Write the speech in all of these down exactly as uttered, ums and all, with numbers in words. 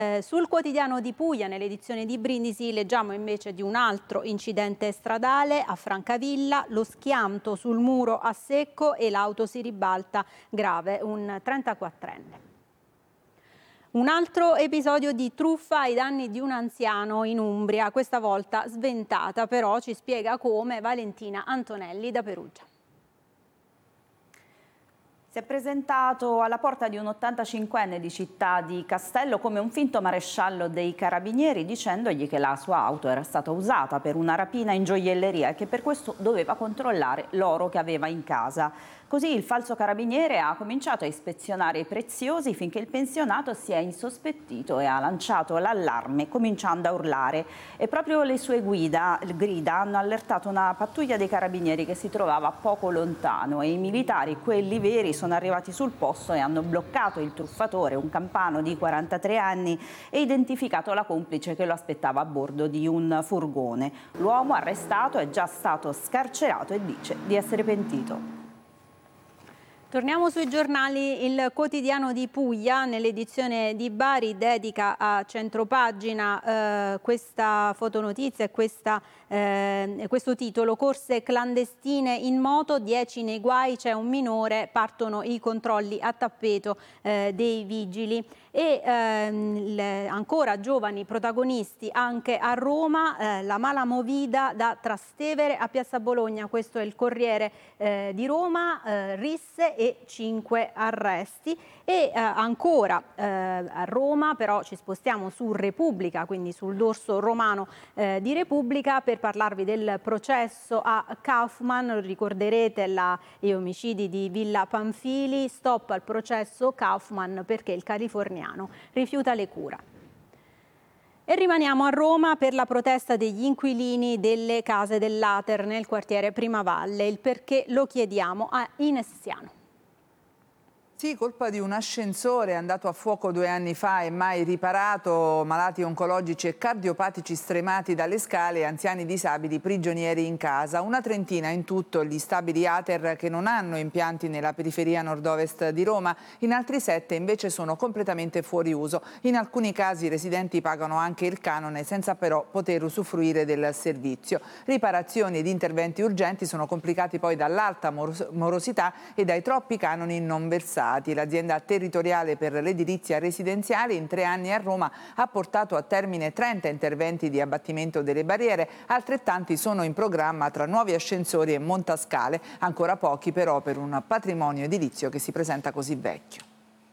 Eh, sul quotidiano di Puglia, nell'edizione di Brindisi, leggiamo invece di un altro incidente stradale a Francavilla, lo schianto sul muro a secco e l'auto si ribalta grave, un trentaquattrenne. Un altro episodio di truffa ai danni di un anziano in Umbria, questa volta sventata, però ci spiega come Valentina Antonelli da Perugia. Si è presentato alla porta di un ottantacinquenne di Città di Castello come un finto maresciallo dei carabinieri, dicendogli che la sua auto era stata usata per una rapina in gioielleria e che per questo doveva controllare l'oro che aveva in casa. Così il falso carabiniere ha cominciato a ispezionare i preziosi finché il pensionato si è insospettito e ha lanciato l'allarme cominciando a urlare. E proprio le sue guida, grida hanno allertato una pattuglia dei carabinieri che si trovava poco lontano e i militari, quelli veri, sono arrivati sul posto e hanno bloccato il truffatore, un campano di quarantatré anni, e identificato la complice che lo aspettava a bordo di un furgone. L'uomo arrestato è già stato scarcerato e dice di essere pentito. Torniamo sui giornali. Il quotidiano di Puglia, nell'edizione di Bari, dedica a centropagina eh, questa fotonotizia e questa, eh, questo titolo: corse clandestine in moto, dieci nei guai, c'è un minore, partono i controlli a tappeto eh, dei vigili. E ehm, le, ancora giovani protagonisti anche a Roma, eh, la mala movida da Trastevere a Piazza Bologna, questo è il Corriere eh, di Roma, eh, risse e cinque arresti. E eh, ancora eh, a Roma, però ci spostiamo su Repubblica, quindi sul dorso romano eh, di Repubblica, per parlarvi del processo a Kaufman. Ricorderete la, gli omicidi di Villa Pamphili, stop al processo Kaufman perché il californiano rifiuta le cure. E rimaniamo a Roma per la protesta degli inquilini delle case dell'Ater nel quartiere Primavalle. Il perché lo chiediamo a Ines Siano. Sì, colpa di un ascensore andato a fuoco due anni fa e mai riparato, malati oncologici e cardiopatici stremati dalle scale, anziani disabili prigionieri in casa. Una trentina in tutto gli stabili Ater che non hanno impianti nella periferia nord-ovest di Roma, in altri sette invece sono completamente fuori uso. In alcuni casi i residenti pagano anche il canone senza però poter usufruire del servizio. Riparazioni ed interventi urgenti sono complicati poi dall'alta morosità e dai troppi canoni non versati. L'azienda territoriale per l'edilizia residenziale in tre anni a Roma ha portato a termine trenta interventi di abbattimento delle barriere, altrettanti sono in programma tra nuovi ascensori e montascale, ancora pochi però per un patrimonio edilizio che si presenta così vecchio.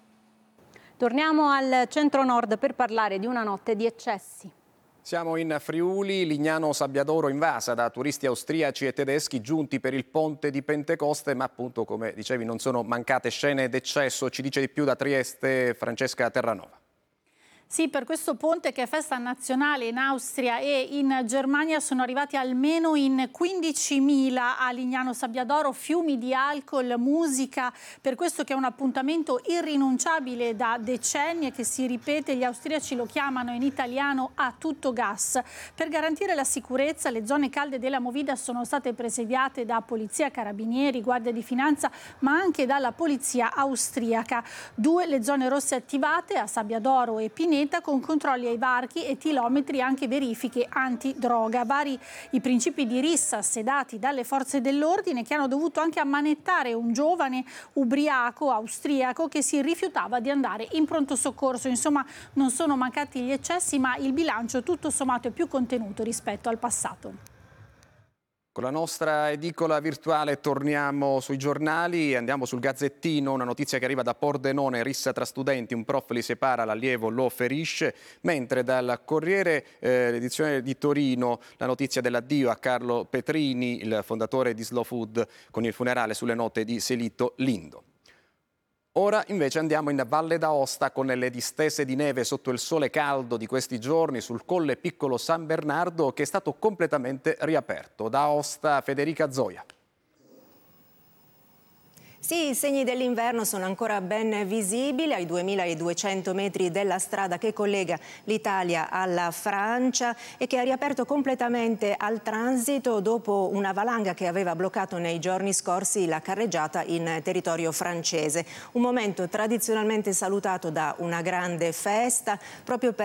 Torniamo al centro-nord per parlare di una notte di eccessi. Siamo in Friuli, Lignano Sabbiadoro invasa da turisti austriaci e tedeschi giunti per il ponte di Pentecoste, ma appunto, come dicevi, non sono mancate scene d'eccesso. Ci dice di più da Trieste Francesca Terranova. Sì, per questo ponte, che è festa nazionale in Austria e in Germania, sono arrivati almeno in quindicimila a Lignano Sabbiadoro, fiumi di alcol, musica, per questo che è un appuntamento irrinunciabile da decenni e che si ripete. Gli austriaci lo chiamano in italiano a tutto gas. Per garantire la sicurezza, le zone calde della movida sono state presidiate da polizia, carabinieri, guardia di finanza, ma anche dalla polizia austriaca. Due le zone rosse attivate a Sabbiadoro e Pineta, con controlli ai varchi e chilometri, anche verifiche antidroga. Vari i principi di rissa sedati dalle forze dell'ordine, che hanno dovuto anche ammanettare un giovane ubriaco austriaco che si rifiutava di andare in pronto soccorso. Insomma, non sono mancati gli eccessi, ma il bilancio tutto sommato è più contenuto rispetto al passato. Con la nostra edicola virtuale torniamo sui giornali e andiamo sul Gazzettino, una notizia che arriva da Pordenone: rissa tra studenti, un prof li separa, l'allievo lo ferisce, mentre dal Corriere, eh, l'edizione di Torino, la notizia dell'addio a Carlo Petrini, il fondatore di Slow Food, con il funerale sulle note di Selito Lindo. Ora invece andiamo in Valle d'Aosta con le distese di neve sotto il sole caldo di questi giorni sul Colle Piccolo San Bernardo, che è stato completamente riaperto. Da Aosta Federica Zoia. Sì, i segni dell'inverno sono ancora ben visibili ai duemiladuecento metri della strada che collega l'Italia alla Francia e che ha riaperto completamente al transito dopo una valanga che aveva bloccato nei giorni scorsi la carreggiata in territorio francese. Un momento tradizionalmente salutato da una grande festa proprio per